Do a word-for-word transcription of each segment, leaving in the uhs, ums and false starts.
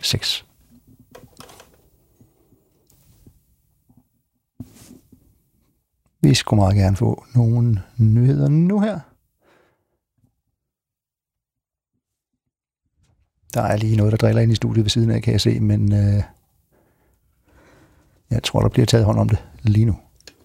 seks. Vi skulle meget gerne få nogle nyheder nu her. Der er lige noget, der driller ind i studiet ved siden af, kan jeg se, men øh, jeg tror, der bliver taget hånd om det lige nu.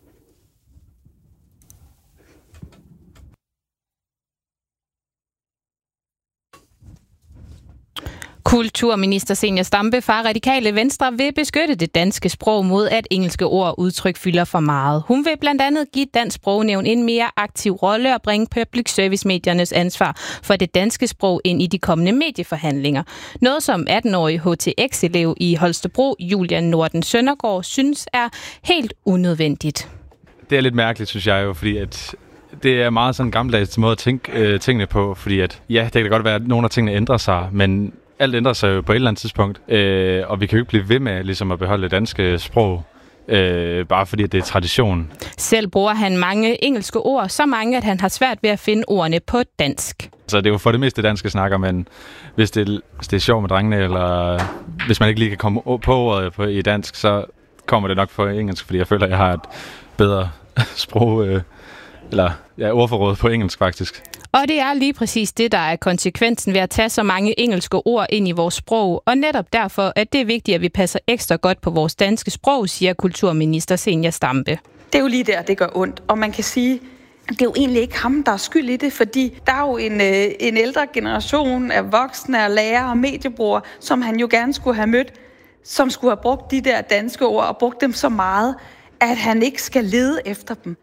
Kulturminister Zenia Stampe fra Radikale Venstre vil beskytte det danske sprog mod, at engelske ord og udtryk fylder for meget. Hun vil blandt andet give Dansk Sprognævn en mere aktiv rolle og bringe public service-mediernes ansvar for det danske sprog ind i de kommende medieforhandlinger. Noget som atten-årig H T X-elev i Holstebro, Julian Norden Søndergaard, synes er helt unødvendigt. Det er lidt mærkeligt, synes jeg jo, fordi at det er meget sådan en gammeldags måde at tænke øh, tingene på, fordi at ja, det kan godt være, at nogle af tingene ændrer sig, men alt ændrer sig jo på et eller andet tidspunkt, øh, og vi kan jo ikke blive ved med ligesom at beholde det danske sprog, øh, bare fordi det er tradition. Selv bruger han mange engelske ord, så mange, at han har svært ved at finde ordene på dansk. Så det er jo for det meste danske snakker, men hvis det, hvis det er sjovt med drengene, eller hvis man ikke lige kan komme på ordet på, i dansk, så kommer det nok på engelsk, fordi jeg føler, at jeg har et bedre sprog, øh, eller ja, ordforråd på engelsk faktisk. Og det er lige præcis det, der er konsekvensen ved at tage så mange engelske ord ind i vores sprog. Og netop derfor, at det er vigtigt, at vi passer ekstra godt på vores danske sprog, siger kulturminister Zenia Stampe. Det er jo lige der, det gør ondt. Og man kan sige, det er jo egentlig ikke ham, der er skyld i det, fordi der er jo en, en ældre generation af voksne og lærere og mediebrugere, som han jo gerne skulle have mødt, som skulle have brugt de der danske ord og brugt dem så meget, at han ikke skal lede efter dem.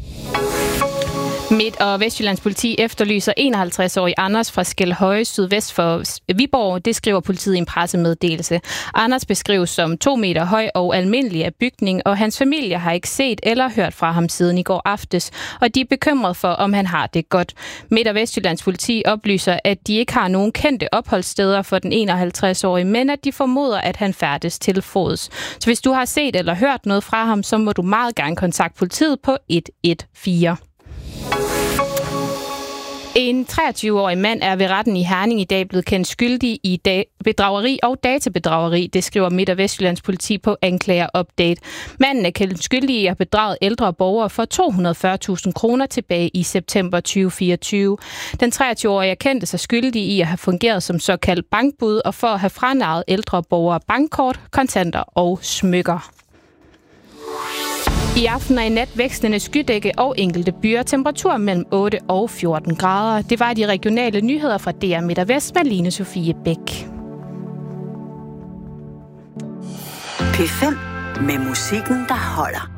Midt- og Vestjyllands politi efterlyser enoghalvtreds-årig Anders fra Skelhøje sydvest for Viborg. Det skriver politiet i en pressemeddelelse. Anders beskrives som to meter høj og almindelig af bygning, og hans familie har ikke set eller hørt fra ham siden i går aftes, og de er bekymret for, om han har det godt. Midt- og Vestjyllands politi oplyser, at de ikke har nogen kendte opholdssteder for den enoghalvtreds-årige, men at de formoder, at han færdes til fods. Så hvis du har set eller hørt noget fra ham, så må du meget gerne kontakte politiet på et et fire. En treogtyve-årig mand er ved retten i Herning i dag blevet kendt skyldig i bedrageri og databedrageri, det skriver Midt- og Vestjyllands politi på Anklager Update. Manden er kendt skyldig i at have bedraget ældre borgere for to hundrede og fyrre tusind kroner tilbage i september tyve fireogtyve. Den treogtyve-årige erkendte sig skyldig i at have fungeret som såkaldt bankbud og for at have franarret ældre borgere bankkort, kontanter og smykker. I aften og i nat vekslende skydække og enkelte byer, temperatur mellem otte og fjorten grader. Det var de regionale nyheder fra D R Midt og Vest med Line Sofie Bæk. P fem med musikken, der holder.